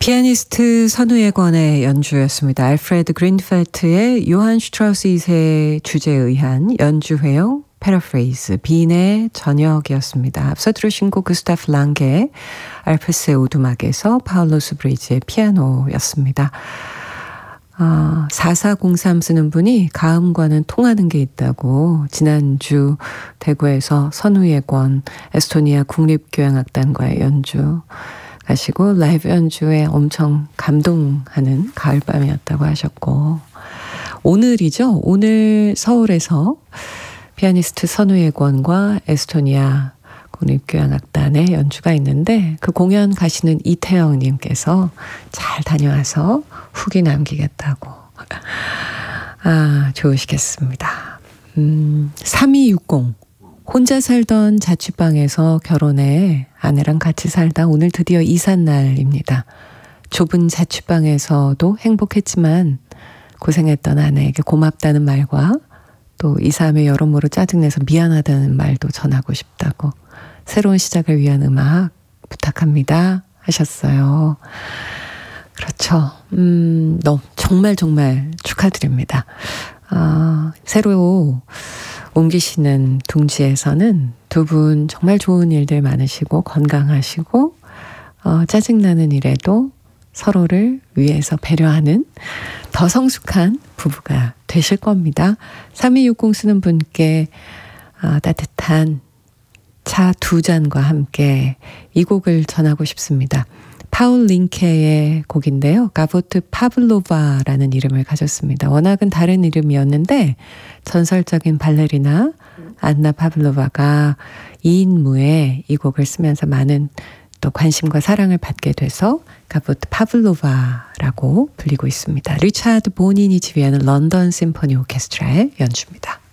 피아니스트 선우예권의 연주였습니다. 알프레드 그린펠트의 요한 슈트라우스 2세 주제에 의한 연주회용 패러프레이즈 빈의 저녁이었습니다. 앞서 들으신 곡 구스타프 랑게의 알프스의 오두막에서 파울로스 브리지의 피아노였습니다. 4403 쓰는 분이 가음과는 통하는 게 있다고 지난주 대구에서 선우예권 에스토니아 국립교향악단과의 연주 가시고 라이브 연주에 엄청 감동하는 가을밤이었다고 하셨고, 오늘이죠. 오늘 서울에서 피아니스트 선우예권과 에스토니아 국립교향악단의 연주가 있는데 그 공연 가시는 이태영님께서 잘 다녀와서 후기 남기겠다고. 좋으시겠습니다. 3260 혼자 살던 자취방에서 결혼해 아내랑 같이 살다 오늘 드디어 이삿날입니다. 좁은 자취방에서도 행복했지만 고생했던 아내에게 고맙다는 말과 또 이사함에 여러모로 짜증내서 미안하다는 말도 전하고 싶다고 새로운 시작을 위한 음악 부탁합니다 하셨어요. 그렇죠. 정말 축하드립니다. 새로 옮기시는 둥지에서는 두 분 정말 좋은 일들 많으시고 건강하시고 짜증나는 일에도 서로를 위해서 배려하는 더 성숙한 부부가 되실 겁니다. 3260 쓰는 분께 따뜻한 차 2잔과 함께 이 곡을 전하고 싶습니다. 파울 링케의 곡인데요. 가보트 파블로바라는 이름을 가졌습니다. 워낙은 다른 이름이었는데 전설적인 발레리나 안나 파블로바가 2인무에 이 곡을 쓰면서 많은 또 관심과 사랑을 받게 돼서 가보트 파블로바라고 불리고 있습니다. 리차드 보닌이 지휘하는 런던 심포니 오케스트라의 연주입니다.